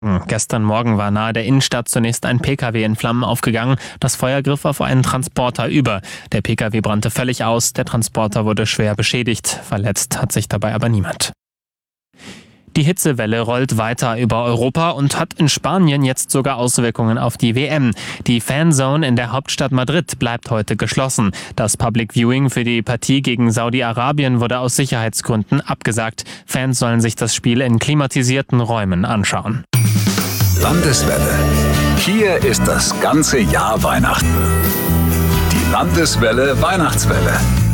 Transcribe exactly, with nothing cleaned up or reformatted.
Gestern Morgen war nahe der Innenstadt zunächst ein Pkw in Flammen aufgegangen. Das Feuer griff auf einen Transporter über. Der Pkw brannte völlig aus, der Transporter wurde schwer beschädigt. Verletzt hat sich dabei aber niemand. Die Hitzewelle rollt weiter über Europa und hat in Spanien jetzt sogar Auswirkungen auf die W M. Die Fanzone in der Hauptstadt Madrid bleibt heute geschlossen. Das Public Viewing für die Partie gegen Saudi-Arabien wurde aus Sicherheitsgründen abgesagt. Fans sollen sich das Spiel in klimatisierten Räumen anschauen. Landeswelle. Hier ist das ganze Jahr Weihnachten. Die Landeswelle Weihnachtswelle.